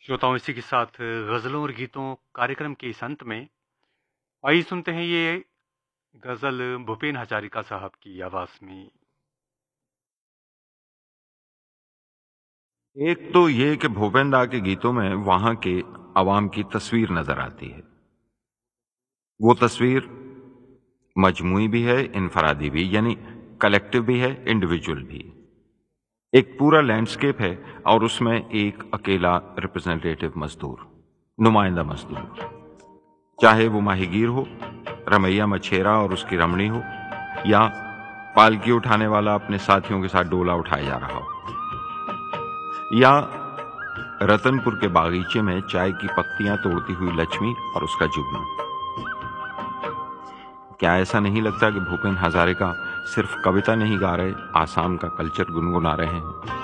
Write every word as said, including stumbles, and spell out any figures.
श्रोताओं, इसी के साथ गज़लों और गीतों कार्यक्रम के इस अंत में आइए सुनते हैं ये गज़ल भूपेन हज़ारिका साहब की आवाज़ में। एक तो ये कि भूपेन दा के गीतों में वहां के अवाम की तस्वीर नजर आती है। वो तस्वीर मजमूई भी है, इनफरादी भी, यानी कलेक्टिव भी है, इंडिविजुअल भी। एक पूरा लैंडस्केप है और उसमें एक अकेला रिप्रेजेंटेटिव मजदूर, नुमाइंदा मजदूर, चाहे वो माहीगीर हो, रमैया मछेरा और उसकी रमणी हो, या पालकी उठाने वाला अपने साथियों के साथ डोला उठाया जा रहा हो, या रतनपुर के बागीचे में चाय की पत्तियां तोड़ती हुई लक्ष्मी और उसका जुगनू। क्या ऐसा नहीं लगता कि भूपेन हजारिका सिर्फ कविता नहीं गा रहे, आसाम का कल्चर गुनगुना रहे हैं?